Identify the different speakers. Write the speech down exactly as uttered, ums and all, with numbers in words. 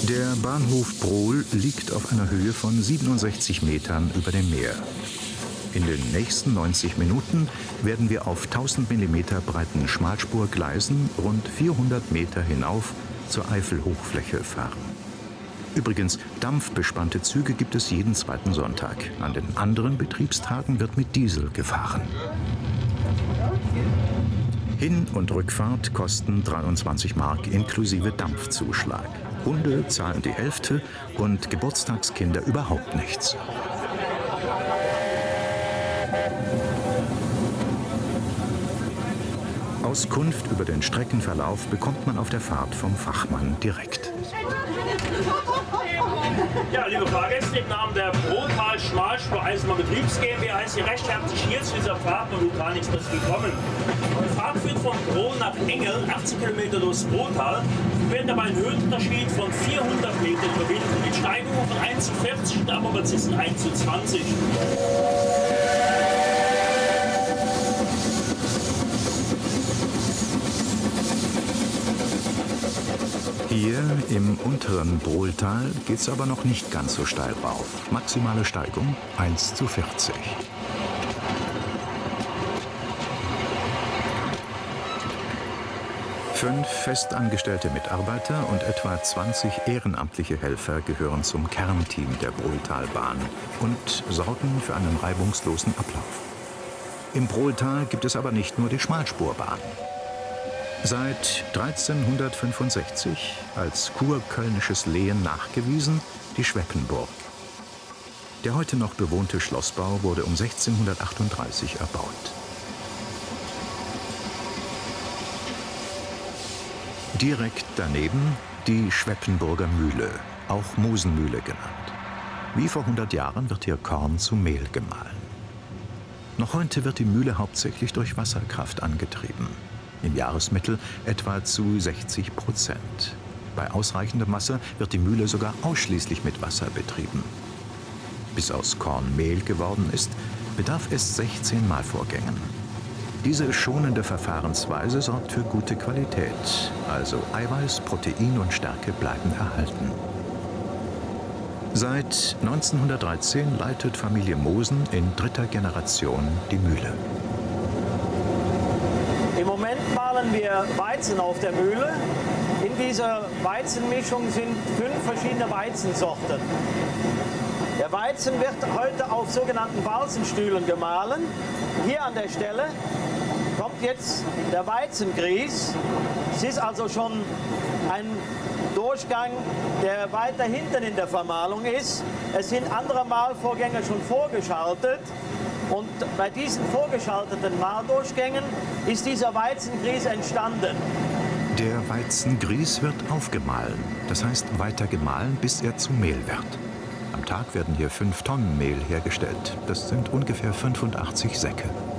Speaker 1: Der Bahnhof Brohl liegt auf einer Höhe von siebenundsechzig Metern über dem Meer. In den nächsten neunzig Minuten werden wir auf tausend Millimeter breiten Schmalspurgleisen rund vierhundert Meter hinauf zur Eifelhochfläche fahren. Übrigens, dampfbespannte Züge gibt es jeden zweiten Sonntag. An den anderen Betriebstagen wird mit Diesel gefahren. Hin- und Rückfahrt kosten dreiundzwanzig Mark inklusive Dampfzuschlag. Hunde zahlen die Hälfte und Geburtstagskinder überhaupt nichts. Auskunft über den Streckenverlauf bekommt man auf der Fahrt vom Fachmann direkt.
Speaker 2: Ja, liebe Fahrgäste, im Namen der Brotal Schmalspur Eisenbahn Betriebs GmbH heißt Sie recht herzlich hier zu dieser Fahrt und Vulkanexpress willkommen. Die Fahrt führt von Brohl nach Engel, achtzig Kilometer durchs Brotal. Wir werden dabei einen Höhenunterschied von vierhundert Metern überwinden, mit Steigungen von eins zu vierzig und Amortisten eins zu zwanzig.
Speaker 1: Hier im unteren Brohltal geht es aber noch nicht ganz so steil rauf. Maximale Steigung eins zu vierzig. Fünf festangestellte Mitarbeiter und etwa zwanzig ehrenamtliche Helfer gehören zum Kernteam der Brohltalbahn und sorgen für einen reibungslosen Ablauf. Im Brohltal gibt es aber nicht nur die Schmalspurbahn. Seit dreizehnhundertfünfundsechzig als kurkölnisches Lehen nachgewiesen die Schweppenburg. Der heute noch bewohnte Schlossbau wurde um sechzehnhundertachtunddreißig erbaut. Direkt daneben die Schweppenburger Mühle, auch Mosenmühle genannt. Wie vor hundert Jahren wird hier Korn zu Mehl gemahlen. Noch heute wird die Mühle hauptsächlich durch Wasserkraft angetrieben. Im Jahresmittel etwa zu sechzig Prozent. Bei ausreichendem Wasser wird die Mühle sogar ausschließlich mit Wasser betrieben. Bis aus Korn Mehl geworden ist, bedarf es sechzehn Mahlvorgängen. Diese schonende Verfahrensweise sorgt für gute Qualität, also Eiweiß, Protein und Stärke bleiben erhalten. Seit neunzehnhundertdreizehn leitet Familie Mosen in dritter Generation die Mühle.
Speaker 3: Im Moment mahlen wir Weizen auf der Mühle. In dieser Weizenmischung sind fünf verschiedene Weizensorten. Der Weizen wird heute auf sogenannten Walzenstühlen gemahlen. Hier an der Stelle kommt jetzt der Weizengrieß. Es ist also schon ein Durchgang, der weiter hinten in der Vermahlung ist. Es sind andere Mahlvorgänge schon vorgeschaltet. Und bei diesen vorgeschalteten Mahldurchgängen ist dieser Weizengrieß entstanden.
Speaker 1: Der Weizengrieß wird aufgemahlen, das heißt weiter gemahlen, bis er zu Mehl wird. Am Tag werden hier fünf Tonnen Mehl hergestellt. Das sind ungefähr fünfundachtzig Säcke.